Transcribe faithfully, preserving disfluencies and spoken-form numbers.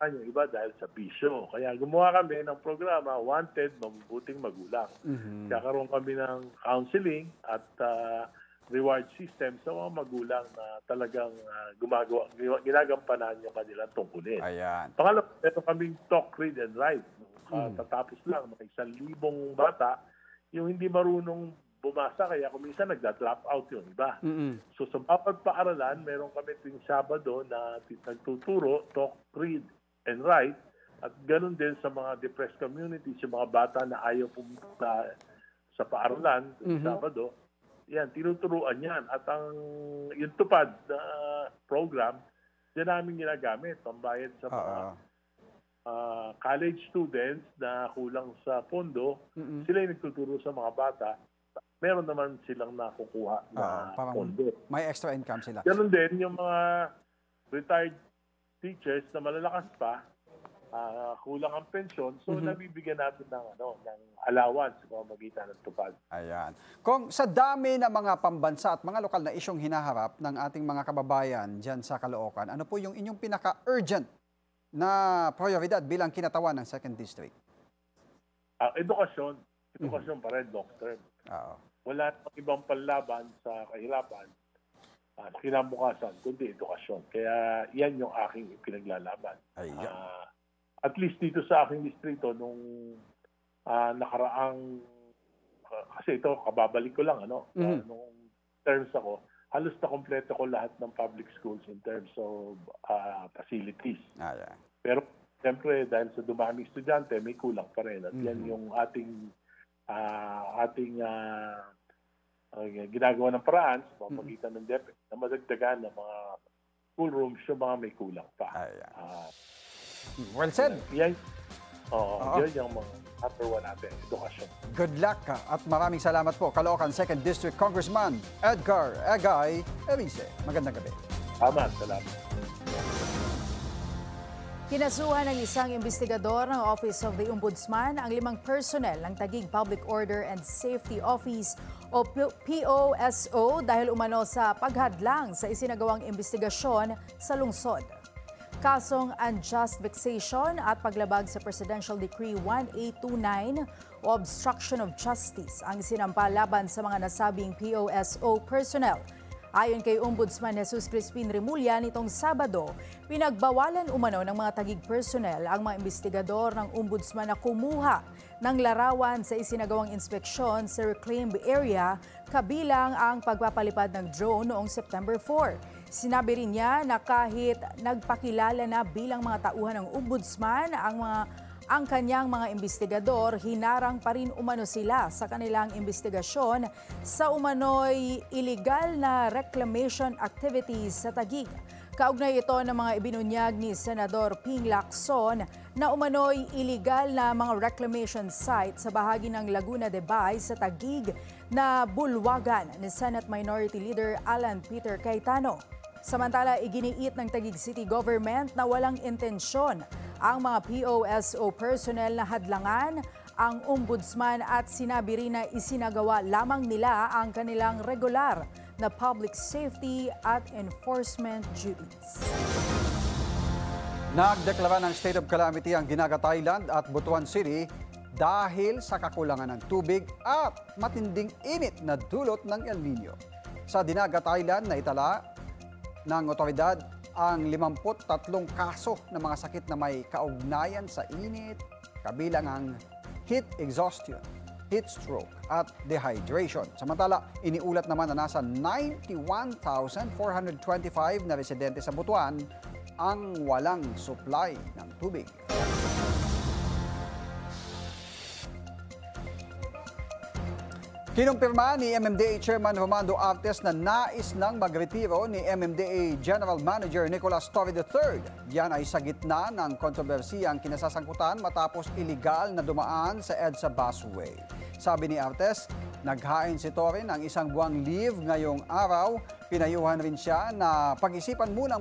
naman yung iba dahil sa bisyo. Kaya gumawa kami ng programa, Wanted, Mabubuting Magulang. Mhm. Kakaroon kami ng counseling at ah, reward system sa mga magulang na talagang ah, gumagawa, ginagampanan yung kanilang tungkulin. Ayan. Pangalawa, meron kaming talk, read, and write. Mm. Tatapos lang, mga isang libong bata, yung hindi marunong bumasa, kaya kung minsan nagda-drop out yung iba. Mm-mm. So sa bawat paaralan, meron kami tuwing Sabado na nagtuturo, talk, read, and write. At ganun din sa mga depressed communities, yung mga bata na ayaw pumunta sa paaralan tuwing Mhm. Sabado. Yan, tinuturuan yan. At ang yung tupad na program, yan namin ginagamit, pambayad sa mga Oo. ah, college students na kulang sa pondo. Mm-mm. Sila yung nagtuturo sa mga bata. Meron naman silang nakukuha na Oo, parang pondo. may extra income sila. Ganun din yung mga retired teachers na malalakas pa, ah, kulang ang pensyon, so Mhm. nabibigyan natin ng ano, ng allowance sa pamamagitan ng tupad. Ayan. Kung sa dami ng mga pambansa at mga lokal na isyong hinaharap ng ating mga kababayan dyan sa Caloocan, ano po yung inyong pinaka-urgent na prioridad bilang kinatawan ng second District? Ah, edukasyon, edukasyon pa rin, long term. Oo. Wala namang ibang panlaban sa kahirapan, ah, sa kinabukasan, kundi edukasyon. Kaya yan yung aking pinaglalaban. Ayan. Ah, at least dito sa aking distrito, nung ah, nakaraang, ah, kasi ito, kababalik ko lang, ano, Mhm. ah, nung terms ako, halos na kompleto ko lahat ng public schools in terms of ah, facilities. Ayan. Pero siyempre, dahil sa dumaming estudyante, may kulang pa rin. At yan Mhm. yung ating ah, ating ah, ah, ginagawa ng paraan sa pamamagitan ng DepEd na madagdagan ng mga school rooms yung mga may kulang pa. Ayan. Ah, Well said. yan, oo, Oo. yan yung mga number one natin, edukasyon. Good luck ka at maraming salamat po, Caloocan second District Congressman Edgar Egay Elise. Magandang gabi. Tama, salamat. Kinasuhan ng isang investigador ng Office of the Ombudsman ang limang personnel ng Taguig Public Order and Safety Office o P O S O dahil umano sa paghadlang sa isinagawang investigasyon sa lungsod. Kasong unjust vexation at paglabag sa Presidential Decree one eight two nine o obstruction of justice ang sinampa laban sa mga nasabing P O S O personnel. Ayon kay Ombudsman Jesus Crispin Remulla nitong Sabado, pinagbawalan umano ng mga Taguig personnel ang mga investigador ng Ombudsman na kumuha ng larawan sa isinagawang inspeksyon sa reclaimed area kabilang ang pagpapalipad ng drone noong September four. Sinabi rin niya na kahit nagpakilala na bilang mga tauhan ng Ombudsman ang mga ang kanyang mga investigador, hinarang pa rin umano sila sa kanilang investigasyon sa umano'y illegal na reclamation activities sa Taguig. Kaugnay ito ng mga ibinunyag ni Senador Ping Lacson na umano'y illegal na mga reclamation site sa bahagi ng Laguna de Bay sa Taguig na bulwagan ni Senate Minority Leader Alan Peter Cayetano. Samantala, iginiit ng Taguig City Government na walang intensyon ang mga P O S O personnel na hadlangan ang ombudsman at sinabi rin na isinagawa lamang nila ang kanilang regular na public safety at enforcement duties. Nagdeklara ng state of calamity ang Dinagat Island at Butuan City dahil sa kakulangan ng tubig at matinding init na dulot ng El Nino. Sa Dinagat Island na itala ng otoridad ang limampu't tatlong kaso ng mga sakit na may kaugnayan sa init, kabilang ang heat exhaustion, heat stroke at dehydration. Samantala, iniulat naman na nasa ninety-one thousand four hundred twenty-five na residente sa Butuan ang walang supply ng tubig. Kinumpirma ni M M D A Chairman Romando Artes na nais nang magretiro ni M M D A General Manager Nicolas Torre the third. Yan ay sa gitna ng kontrobersiyang kinasasangkutan matapos iligal na dumaan sa EDSA busway. Sabi ni Artes, naghain si Torre ng isang buwang leave ngayong araw. Pinayuhan rin siya na pag-isipan munang